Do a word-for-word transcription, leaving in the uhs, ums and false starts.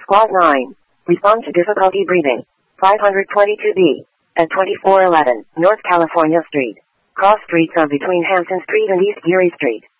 Squad nine. Respond to difficulty breathing. five twenty-two B. At twenty-four eleven North California Street. Cross streets are between Hanson Street and East Geary Street.